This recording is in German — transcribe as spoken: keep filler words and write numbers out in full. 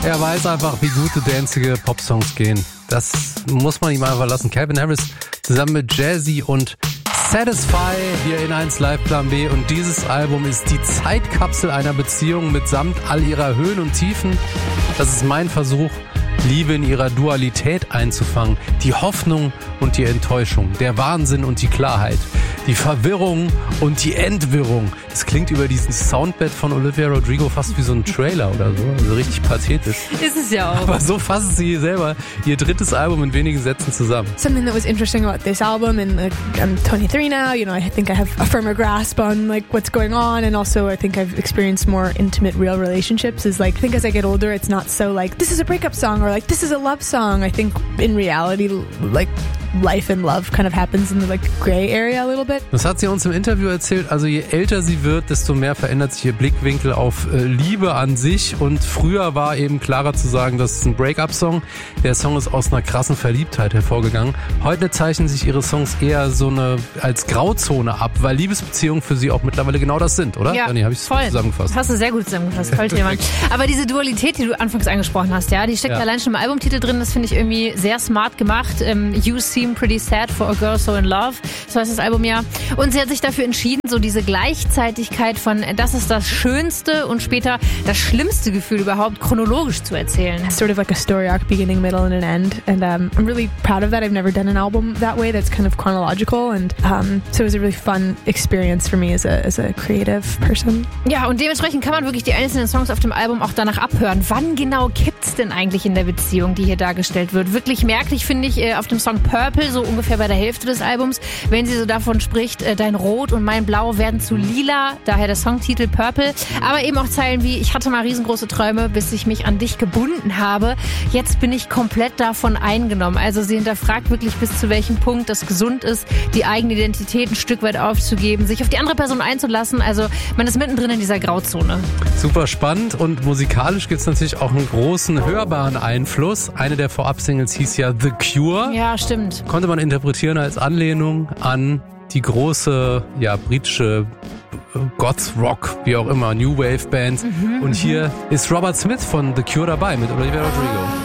Er weiß einfach, wie gute danzige Popsongs gehen. Das muss man ihm einfach lassen. Calvin Harris zusammen mit Jazzy und Satisfy hier in eins Live Plan B. Und dieses Album ist die Zeitkapsel einer Beziehung mitsamt all ihrer Höhen und Tiefen. Das ist mein Versuch, Liebe in ihrer Dualität einzufangen. Die Hoffnung und die Enttäuschung, der Wahnsinn und die Klarheit, die Verwirrung und die Entwirrung. Es klingt über diesen Soundbed von Olivia Rodrigo fast wie so ein Trailer oder so. Also richtig pathetisch. Ist es ja auch. Aber so fasst sie selber ihr drittes Album in wenigen Sätzen zusammen. Something that was interesting about this album, and like, I'm twenty-three now, you know, I think I have a firmer grasp on like what's going on, and also I think I've experienced more intimate, real relationships. Is like, I think as I get older, it's not so like, this is a breakup song or like, this is a love song. I think in reality, like, life and love kind of happens in the like gray area a little bit. Das hat sie uns im Interview erzählt. Also je älter sie wird, desto mehr verändert sich ihr Blickwinkel auf äh, Liebe an sich. Und früher war eben klarer zu sagen, das ist ein Break-up-Song. Der Song ist aus einer krassen Verliebtheit hervorgegangen. Heute zeichnen sich ihre Songs eher so eine als Grauzone ab, weil Liebesbeziehungen für sie auch mittlerweile genau das sind, oder? Ja, Dani, habe ich es zusammengefasst? Hast du sehr gut zusammengefasst. Voll jemand. Aber diese Dualität, die du anfangs angesprochen hast, ja, die steckt ja allein schon im Albumtitel drin. Das finde ich irgendwie sehr smart gemacht. Ähm, You Seem Pretty Sad for a Girl So in Love. So heißt das Album ja. Und sie hat sich dafür entschieden, so diese Gleichzeitigkeit von das ist das schönste und später das schlimmste Gefühl überhaupt chronologisch zu erzählen. It's sort of like a story arc, beginning, middle and an end. And um, I'm really proud of that. I've never done an album that way that's kind of chronological. And um, so it was a really fun experience for me as a, as a creative person. Ja, und dementsprechend kann man wirklich die einzelnen Songs auf dem Album auch danach abhören. Wann genau kippt's denn eigentlich in der Beziehung, die hier dargestellt wird? Wirklich merklich finde ich auf dem Song Purple, so ungefähr bei der Hälfte des Albums, wenn sie so davon spricht, dein Rot und mein Blau werden zu lila, daher der Songtitel Purple, aber eben auch Zeilen wie, ich hatte mal riesengroße Träume, bis ich mich an dich gebunden habe, jetzt bin ich komplett davon eingenommen. Also sie hinterfragt wirklich, bis zu welchem Punkt das gesund ist, die eigene Identität ein Stück weit aufzugeben, sich auf die andere Person einzulassen, also man ist mittendrin in dieser Grauzone. Super spannend und musikalisch gibt es natürlich auch einen großen hörbaren Einfluss. Eine der Vorab-Singles hieß ja The Cure. Ja, stimmt. Konnte man interpretieren als Anlehnung an die große, ja, britische Goth Rock, wie auch immer, New Wave Band. Mhm, und hier ist Robert Smith von The Cure dabei mit Olivia Rodrigo.